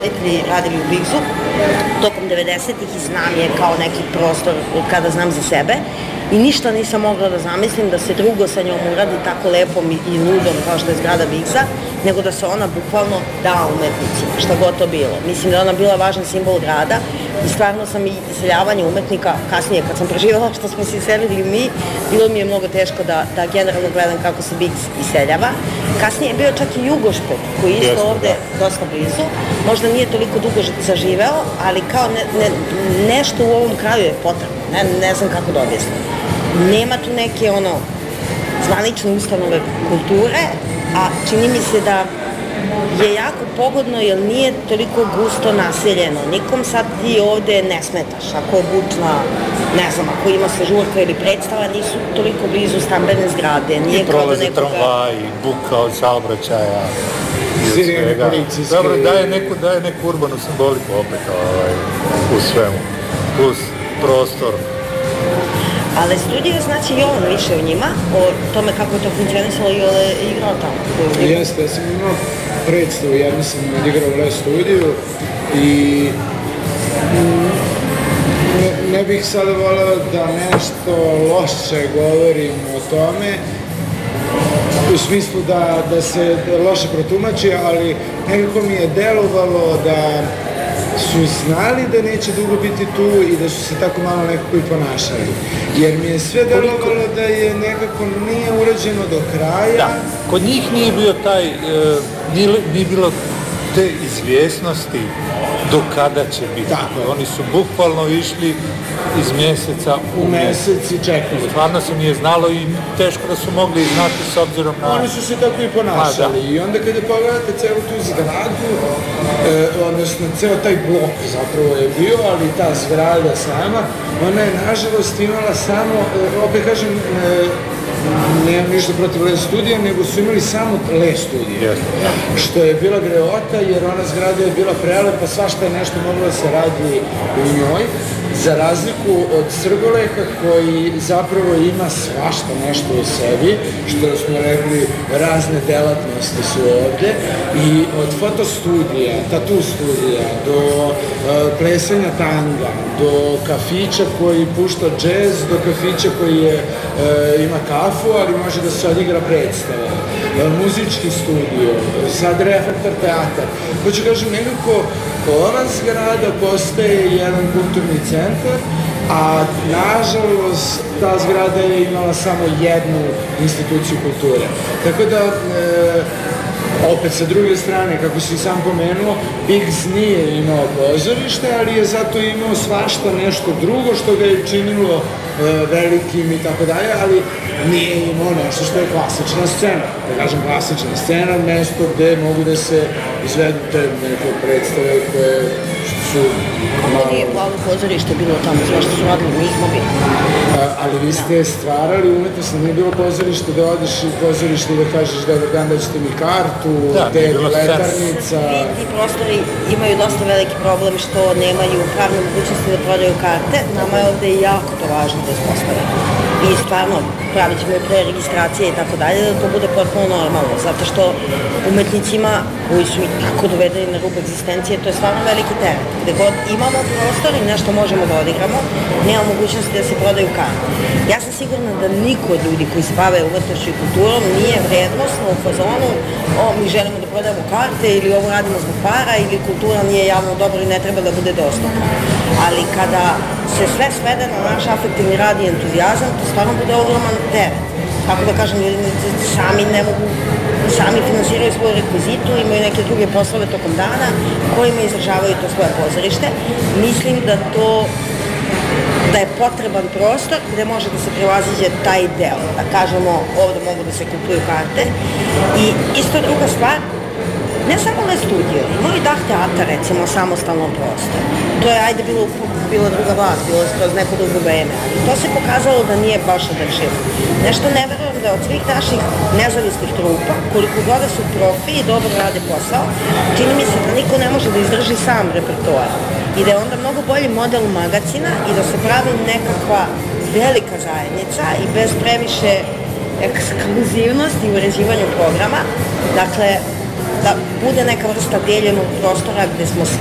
radili u Bigzu tokom 90-ih i znam je kao neki prostor kada znam za sebe i ništa nisam mogla da zamislim da se drugo sa njom uradi tako lepom i ludom kao što je zgrada Bigza, nego da se ona bukvalno da umetnicima, šta god to bilo. Mislim da je ona bila važan simbol grada i stvarno sam i iseljavanje umetnika, kasnije kad sam preživjela što smo se iselili mi, bilo mi je mnogo teško da generalno gledam kako se Bigz iseljava. Kasnije je bio čak i Jugošpet koji je isto ovde dosta blizu, možda nije toliko dugo zaživeo, ali kao nešto u ovom kraju je potrebno, ne znam kako da objasnim. Nema tu neke zvanične ustanove kulture, a čini mi se da je jako pogodno jer nije toliko gusto naseljeno. Nikom sad ti ovde ne smetaš. Ako je bučna, ne znam, ako ima se žurka ili predstava, nisu toliko blizu stambene zgrade. I prolaze tramvaj, buka od saobraćaja i od svega. Dobro, daje neku urbanu simboliku opet u svemu. Plus prostor. Ali studio znači Jovan više o njima, o tome kako je to funkcionisalo i igrao tamo. Jeste, ja sam imao predstavu, ja sam odigrao u Le studiju i ne bih sada voleo da nešto loše govorim o tome, u smislu da se loše protumači, ali nekako mi je delovalo da su znali da neće dugo biti tu i da su se tako malo nekako i ponašali. Jer mi je sve delovalo da je nekako nije urađeno do kraja. Da, kod njih nije bio nije bilo te izvjesnosti do kada će biti. Tako. Oni su bukvalno išli iz mjeseca u mjesec i čekali. Stvarno se nije znalo i teško da su mogli znati s obzirom na... Oni su se tako i ponašali. I onda kada pogledate celu tu zgradu, odnosno ceo taj blok zapravo je bio, ali ta zgrada sama, ona je nažalost imala samo, opet kažem, nemam ništa protiv Le studija, nego su imali samo Le studija. Što je bila greota, jer ona zgrada je bila prelepa, svašta je nešto moglo da se radi u njoj, za razliku od Srgoleka koji zapravo ima svašta nešto u sebi, što smo rekli, razne delatnosti su ovde, i od fotostudija, tatu studija, do plesanja tanga, do kafića koji pušta džez, do kafića koji ima kafu, ali može da se odigra predstava, muzički studio, sad Reflektor teatar. Hoću kažem, nekako ova zgrada postaje jedan kulturni centar, a nažalost ta zgrada je imala samo jednu instituciju kulture. Tako da, opet sa druge strane, kako si sam pomenuo, Bigz nije imao pozorište, ali je zato imao svašta nešto drugo što ga je činilo velikim i tako dalje, ali nije imao nešto što je klasična scena. Da kažem, klasična scena, mesto gde mogu da se izvedu te neke predstave koje su... Kako nije Plavo pozorište bilo tamo, zašto su radili, nismo bili. Ali vi ste stvarali umetnost, nije bilo pozorište da odiš u pozorište i da kažeš dobar dan, daćete mi kartu, letarnica... Ti prostori imaju dosta veliki problem što nemaju pravne mogućnosti da prodaju karte, nama je ovde jako to važno da ispostavimo. I stvarno, pravit ćemo i preregistracije i tako dalje, da to bude potpuno normalno, zato što umetnicima koji su i tako dovedeni na rub egzistencije, to je stvarno veliki teret. Gde god imamo prostor i nešto možemo da odigramo, nema mogućnosti da se prodaju karte. Ja sam sigurna da niko od ljudi koji se bave umetnošću i kulturom nije vrednostno u fazonu mi želimo da prodajemo karte ili ovo radimo zbog para ili kultura nije javno dobro i ne treba da bude dostupna. Ali kada se sve svede na naš afektivni rad i entuzijazam, to stvarno bude ogroman teret. Kako da kažem, ljudi sami ne mogu, sami finansiraju svoju rekvizitu, imaju neke druge poslove tokom dana kojima izražavaju to svoje pozorište. Mislim da je potreban prostor gde može da se prevaziđe taj deo, da kažemo ovde mogu da se kupuju karte. I isto druga stvar, ne samo Le studio, imao i Dah teatar, recimo, samostalno prostor. To je, bila druga vlast, bilo je kroz neko drugo vreme, ali to se pokazalo da nije baš održivo. Nešto ne verujem da od svih naših nezavisnih trupa, koliko god su profi i dobro rade posao, čini mi se da niko ne može da izdrži sam repertoar. I da je onda mnogo bolji model magacina i da se pravi nekakva velika zajednica i bez previše ekskluzivnosti u uređivanju programa. Dakle, da bude neka vrsta deljenog prostora gde smo